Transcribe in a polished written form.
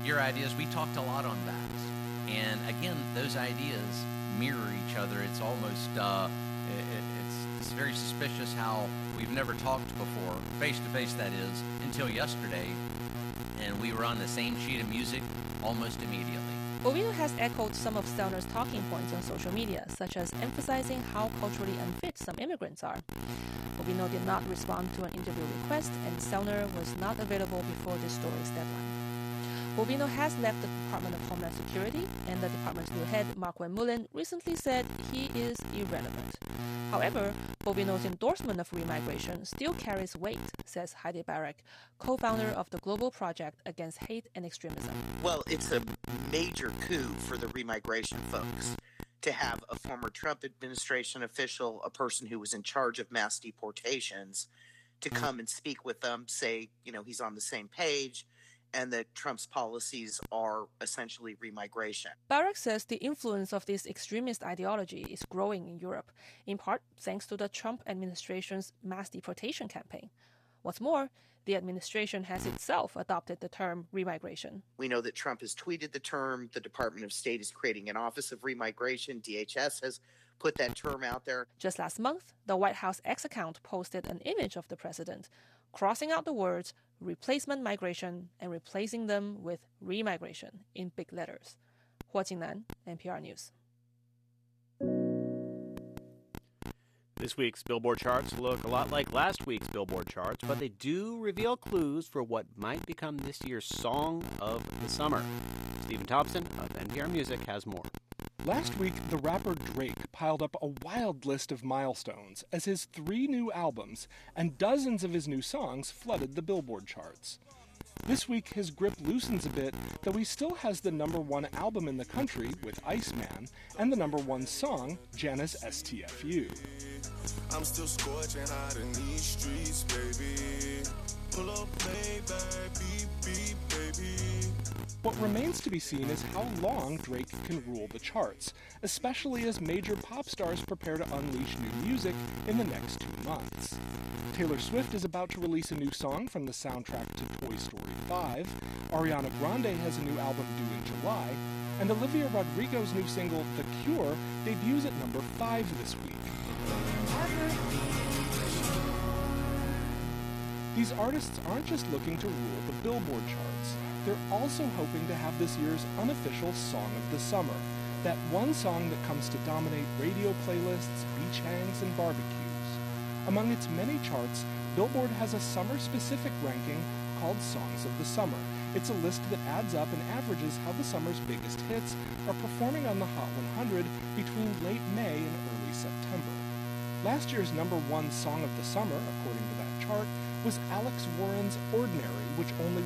your ideas. We talked a lot on that. And again, those ideas mirror each other. It's almost, it's very suspicious how we've never talked before, face to face that is, until yesterday. And we were on the same sheet of music almost immediately. Bovino has echoed some of Sellner's talking points on social media, such as emphasizing how culturally unfit some immigrants are. Bovino did not respond to an interview request, and Sellner was not available before this story's deadline. Bovino has left the Department of Homeland Security, and the department's new head, Mark Van Mullen, recently said he is irrelevant. However, Bovino's endorsement of remigration still carries weight, says Heidi Barak, co-founder of the Global Project Against Hate and Extremism. Well, it's a major coup for the remigration folks to have a former Trump administration official, a person who was in charge of mass deportations, to come and speak with them, say, he's on the same page, and that Trump's policies are essentially remigration. Barak says the influence of this extremist ideology is growing in Europe, in part thanks to the Trump administration's mass deportation campaign. What's more, the administration has itself adopted the term remigration. We know that Trump has tweeted the term. The Department of State is creating an Office of Remigration. DHS has put that term out there. Just last month, the White House X account posted an image of the president, crossing out the words replacement migration and replacing them with remigration in big letters. Hua Jingnan, NPR News. This week's Billboard charts look a lot like last week's Billboard charts, but they do reveal clues for what might become this year's Song of the Summer. Stephen Thompson of NPR Music has more. Last week, the rapper Drake piled up a wild list of milestones as his 3 new albums and dozens of his new songs flooded the Billboard charts. This week, his grip loosens a bit, though he still has the #1 album in the country with Iceman and the #1 song, Janice STFU. I'm still scorching hot in these streets, baby. Pull up, baby, beep, baby. What remains to be seen is how long Drake can rule the charts, especially as major pop stars prepare to unleash new music in the next 2 months. Taylor Swift is about to release a new song from the soundtrack to Toy Story 5, Ariana Grande has a new album due in July, and Olivia Rodrigo's new single, The Cure, debuts at number 5 this week. These artists aren't just looking to rule the Billboard charts. They're also hoping to have this year's unofficial Song of the Summer, that one song that comes to dominate radio playlists, beach hangs, and barbecues. Among its many charts, Billboard has a summer-specific ranking called Songs of the Summer. It's a list that adds up and averages how the summer's biggest hits are performing on the Hot 100 between late May and early September. Last year's #1 Song of the Summer, according to that chart, was Alex Warren's Ordinary, which only